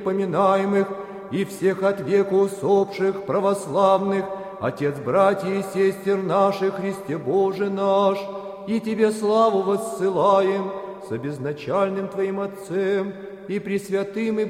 поминаемых и всех от века усопших православных, Отец, братья и сестер наших, Христе Боже наш, и Тебе славу воссылаем с обезначальным Твоим Отцем и пресвятым и